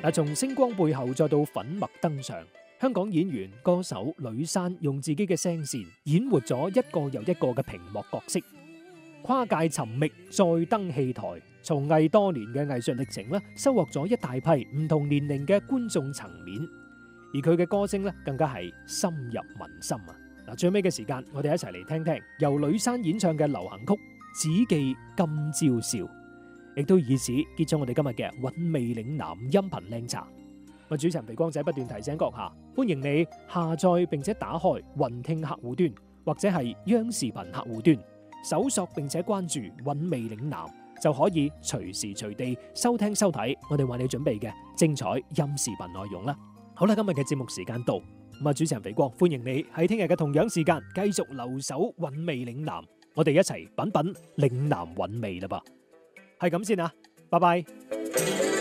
從星光背後再到粉墨登場，香港演員歌手呂珊用自己嘅聲線演活咗一個又一個嘅屏幕角色，跨界尋覓再登戲台，從藝多年嘅藝術歷程收穫咗一大批唔同年齡嘅觀眾層面，而佢嘅歌聲更加係深入民心啊！最尾嘅時間，我哋一齊嚟聽聽由呂珊演唱嘅流行曲《只記今朝笑》，亦都以此結束我哋今日嘅韻味嶺南音頻靚茶。我主持人肥光仔不斷提醒閣下，歡迎你下載並且打開雲聽客戶端或者係央視頻客戶端，搜索並且關注韻味嶺南，就可以隨時隨地收聽收睇我哋為你準備嘅精彩音視頻內容啦。好啦，今日嘅節目時間到，主持人肥光歡迎你喺聽日嘅同樣時間繼續留守韻味嶺南，我哋一齊品品嶺南韻味啦噃，係咁先啊，拜拜。